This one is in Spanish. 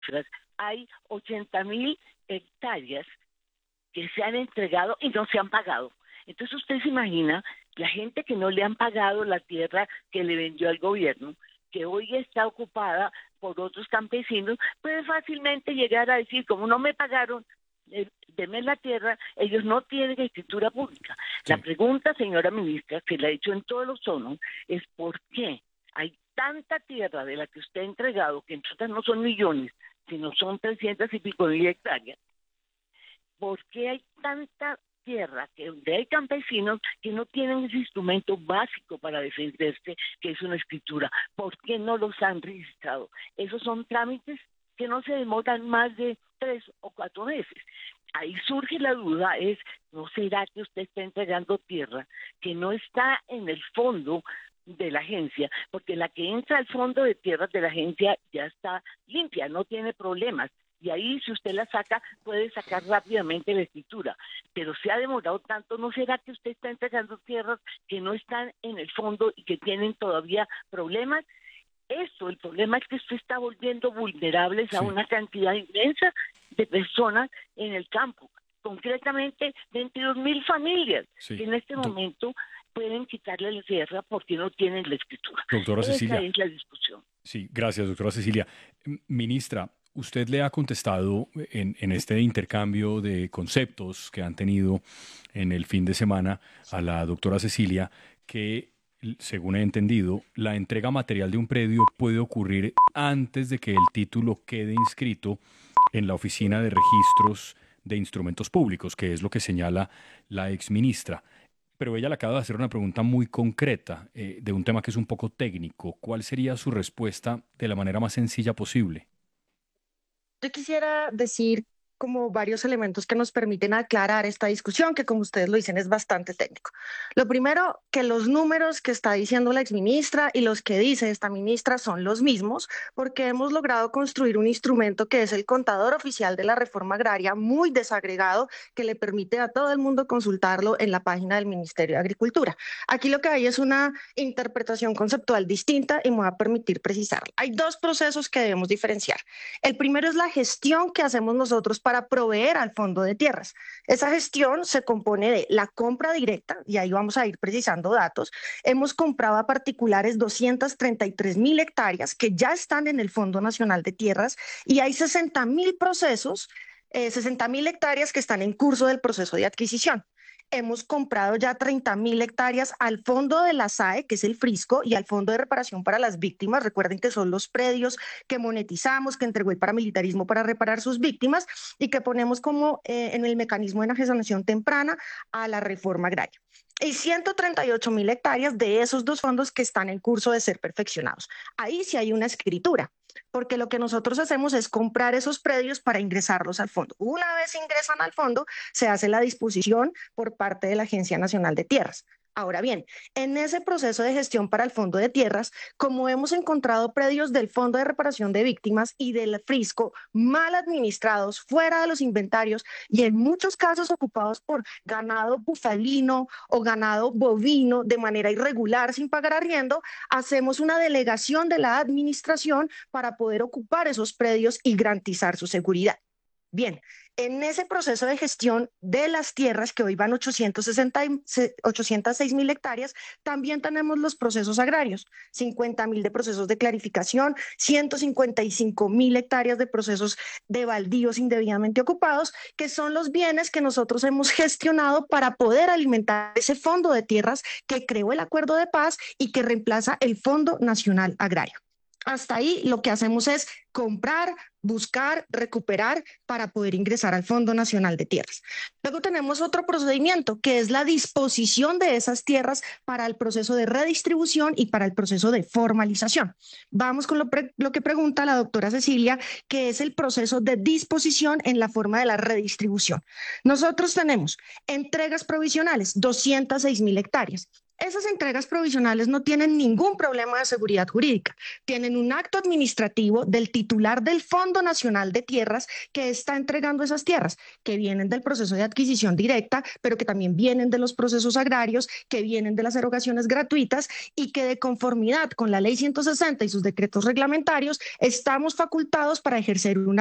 hay 80.000 hectáreas que se han entregado y no se han pagado. Entonces usted se imagina la gente que no le han pagado la tierra que le vendió al gobierno, que hoy está ocupada por otros campesinos, puede fácilmente llegar a decir, como no me pagaron, denme la tierra, ellos no tienen escritura pública. Sí. La pregunta, señora ministra, que la he hecho en todos los tonos, es ¿por qué hay tanta tierra de la que usted ha entregado, que en total no son millones, sino son 300 y pico mil hectáreas? ¿Por qué hay tanta tierra que donde hay campesinos que no tienen ese instrumento básico para defenderse, que es una escritura? ¿Por qué no los han registrado? Esos son trámites que no se demoran más de 3 o 4 meses. Ahí surge la duda, ¿no será que usted está entregando tierra que no está en el fondo de la agencia? Porque la que entra al fondo de tierras de la agencia ya está limpia, no tiene problemas. Y ahí, si usted la saca, puede sacar rápidamente la escritura. Pero se ha demorado tanto, ¿no será que usted está entregando tierras que no están en el fondo y que tienen todavía problemas? El problema es que usted está volviendo vulnerables a Sí. una cantidad inmensa de personas en el campo. Concretamente, 22.000 familias que Sí. en este momento pueden quitarle la tierra porque no tienen la escritura. Doctora Esa Cecilia. es la discusión. Sí, gracias, doctora Cecilia. Ministra, usted le ha contestado en este intercambio de conceptos que han tenido en el fin de semana a la doctora Cecilia que, según he entendido, la entrega material de un predio puede ocurrir antes de que el título quede inscrito en la Oficina de Registros de Instrumentos Públicos, que es lo que señala la exministra. Pero ella le acaba de hacer una pregunta muy concreta de un tema que es un poco técnico. ¿Cuál sería su respuesta de la manera más sencilla posible? Yo quisiera decir como varios elementos que nos permiten aclarar esta discusión, que como ustedes lo dicen es bastante técnico. Lo primero, que los números que está diciendo la exministra y los que dice esta ministra son los mismos, porque hemos logrado construir un instrumento que es el contador oficial de la reforma agraria, muy desagregado, que le permite a todo el mundo consultarlo en la página del Ministerio de Agricultura. Aquí lo que hay es una interpretación conceptual distinta y me va a permitir precisarla. Hay dos procesos que debemos diferenciar. El primero es la gestión que hacemos nosotros para proveer al Fondo de Tierras. Esa gestión se compone de la compra directa, y ahí vamos a ir precisando datos. Hemos comprado a particulares 233.000 hectáreas que ya están en el Fondo Nacional de Tierras y hay 60.000 procesos, 60.000 hectáreas que están en curso del proceso de adquisición. Hemos comprado ya 30.000 hectáreas al fondo de la SAE, que es el Frisco, y al Fondo de Reparación para las Víctimas. Recuerden que son los predios que monetizamos, que entregó el paramilitarismo para reparar sus víctimas y que ponemos como en el mecanismo de enajenación temprana a la reforma agraria. Y 138.000 hectáreas de esos dos fondos que están en curso de ser perfeccionados. Ahí sí hay una escritura, porque lo que nosotros hacemos es comprar esos predios para ingresarlos al fondo. Una vez ingresan al fondo, se hace la disposición por parte de la Agencia Nacional de Tierras. Ahora bien, en ese proceso de gestión para el Fondo de Tierras, como hemos encontrado predios del Fondo de Reparación de Víctimas y del Frisco mal administrados, fuera de los inventarios y en muchos casos ocupados por ganado bufalino o ganado bovino de manera irregular sin pagar arriendo, hacemos una delegación de la administración para poder ocupar esos predios y garantizar su seguridad. Bien, en ese proceso de gestión de las tierras, que hoy van 806.000 hectáreas, también tenemos los procesos agrarios, 50.000 de procesos de clarificación, 155.000 hectáreas de procesos de baldíos indebidamente ocupados, que son los bienes que nosotros hemos gestionado para poder alimentar ese fondo de tierras que creó el Acuerdo de Paz y que reemplaza el Fondo Nacional Agrario. Hasta ahí lo que hacemos es comprar, buscar, recuperar para poder ingresar al Fondo Nacional de Tierras. Luego tenemos otro procedimiento que es la disposición de esas tierras para el proceso de redistribución y para el proceso de formalización. Vamos con lo que pregunta la doctora Cecilia, que es el proceso de disposición en la forma de la redistribución. Nosotros tenemos entregas provisionales, 206.000 hectáreas. Esas entregas provisionales no tienen ningún problema de seguridad jurídica. Tienen un acto administrativo del titular del Fondo Nacional de Tierras que está entregando esas tierras, que vienen del proceso de adquisición directa, pero que también vienen de los procesos agrarios, que vienen de las erogaciones gratuitas y que de conformidad con la Ley 160 y sus decretos reglamentarios estamos facultados para ejercer una